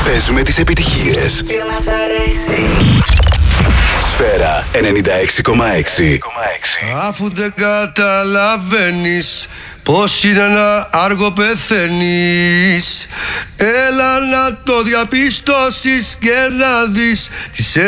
Παίζουμε τις επιτυχίες. Τι μας αρέσει. Σφαίρα 96,6. Αφού δεν καταλαβαίνεις πως είναι ένα άργο πεθαίνεις, έλα να το διαπιστώσεις και να δεις τις